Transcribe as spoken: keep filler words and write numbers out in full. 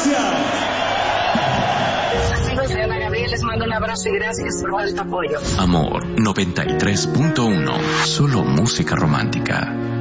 Amigos de Ana Gabriel, les mando un abrazo y gracias por el apoyo. Amor noventa y tres punto uno. Solo música romántica.